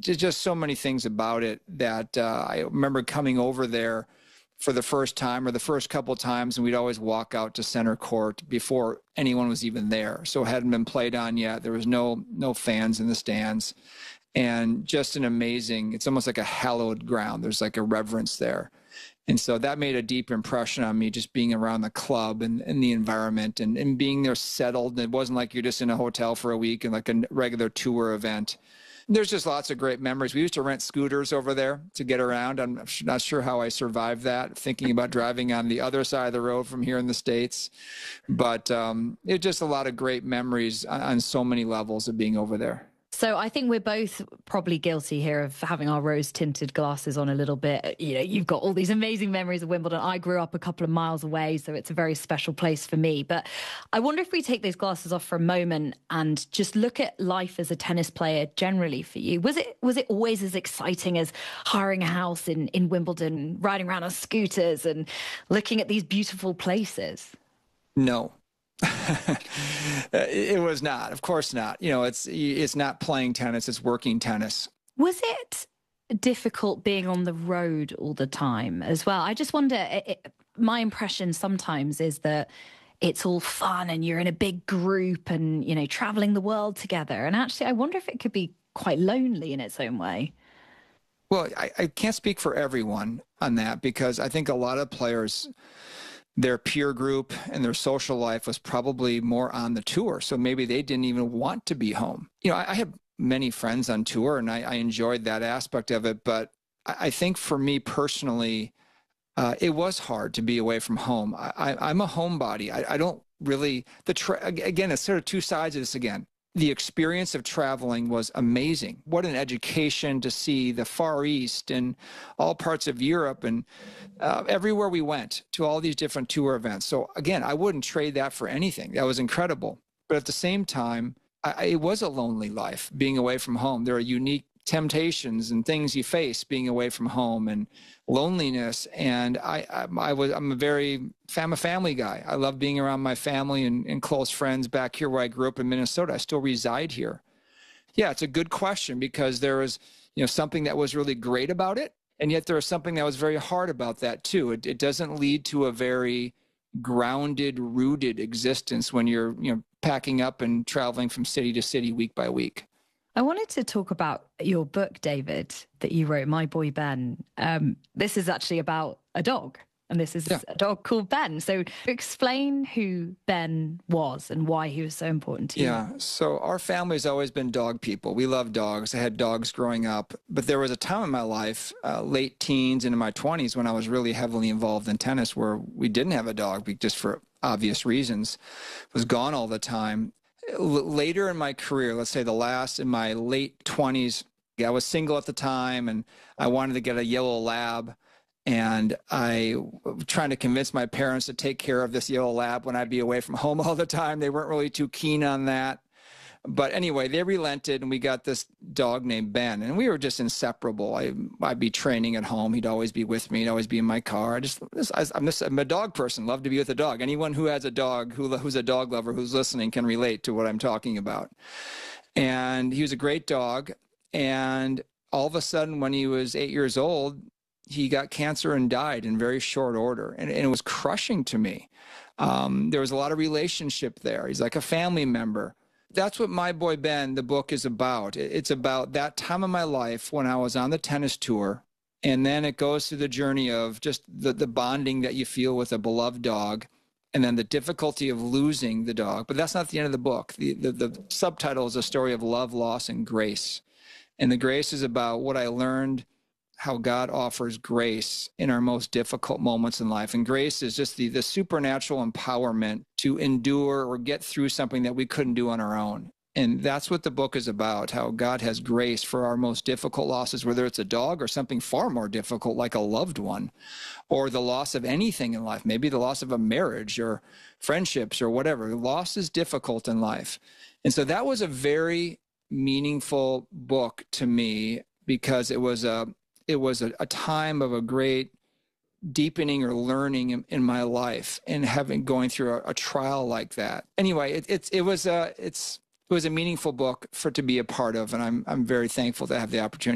just so many things about it that I remember coming over there for the first time or the first couple of times, and we'd always walk out to center court before anyone was even there. So it hadn't been played on yet. There was no fans in the stands. And just an amazing, it's almost like a hallowed ground. There's like a reverence there. And so that made a deep impression on me, just being around the club and the environment and being there settled. It wasn't like you're just in a hotel for a week and like a regular tour event. There's just lots of great memories. We used to rent scooters over there to get around. I'm not sure how I survived that, thinking about driving on the other side of the road from here in the States. But it's just a lot of great memories on so many levels of being over there. So I think we're both probably guilty here of having our rose-tinted glasses on a little bit. You know, you've got all these amazing memories of Wimbledon. I grew up a couple of miles away, so it's a very special place for me. But I wonder if we take those glasses off for a moment and just look at life as a tennis player generally for you. Was it always as exciting as hiring a house in Wimbledon, riding around on scooters and looking at these beautiful places? No. It was not. Of course not. You know, it's not playing tennis, it's working tennis. Was it difficult being on the road all the time as well? I just wonder, my impression sometimes is that it's all fun and you're in a big group and, you know, traveling the world together. And actually, I wonder if it could be quite lonely in its own way. Well, I can't speak for everyone on that, because I think a lot of players, their peer group and their social life was probably more on the tour. So maybe they didn't even want to be home. You know, I have many friends on tour and I enjoyed that aspect of it. But I think for me personally, it was hard to be away from home. I'm a homebody. I don't really, again, it's sort of two sides of this again. The experience of traveling was amazing. What an education to see the Far East and all parts of Europe and everywhere we went to all these different tour events. So again, I wouldn't trade that for anything. That was incredible. But at the same time, it was a lonely life being away from home. There are unique temptations and things you face being away from home and loneliness. And I'm a family guy. I love being around my family and close friends back here where I grew up in Minnesota. I still reside here. Yeah, it's a good question, because there was, you know, something that was really great about it. And yet there was something that was very hard about that too. It doesn't lead to a very grounded, rooted existence when you're, you know, packing up and traveling from city to city week by week. I wanted to talk about your book, David, that you wrote, My Boy Ben. This is actually about a dog, and this is a dog called Ben. So explain who Ben was and why he was so important to you. Yeah, so our family's always been dog people. We love dogs. I had dogs growing up. But there was a time in my life, late teens into my 20s, when I was really heavily involved in tennis, where we didn't have a dog, just for obvious reasons. Was gone all the time. Later in my career, let's say in my late 20s, I was single at the time and I wanted to get a yellow lab. And I was trying to convince my parents to take care of this yellow lab when I'd be away from home all the time. They weren't really too keen on that. But anyway, they relented and we got this dog named Ben, and we were just inseparable. I'd be training at home. He'd always be with me. He'd always be in my car. I'm a dog person, love to be with a dog. Anyone who has a dog, who's a dog lover, who's listening can relate to what I'm talking about. And he was a great dog. And all of a sudden, when he was 8 years old, he got cancer and died in very short order. And it was crushing to me. There was a lot of relationship there. He's like a family member. That's what My Boy Ben, the book, is about. It's about that time of my life when I was on the tennis tour, and then it goes through the journey of just the bonding that you feel with a beloved dog, and then the difficulty of losing the dog. But that's not the end of the book. The subtitle is a story of love, loss, and grace. And the grace is about what I learned, how God offers grace in our most difficult moments in life. And grace is just the supernatural empowerment to endure or get through something that we couldn't do on our own. And that's what the book is about, how God has grace for our most difficult losses, whether it's a dog or something far more difficult like a loved one, or the loss of anything in life, maybe the loss of a marriage or friendships or whatever. Loss is difficult in life. And so that was a very meaningful book to me, because it was a time of a great deepening or learning in my life, and going through a trial like that. Anyway, it was a meaningful book to be a part of, and I'm very thankful to have the opportunity.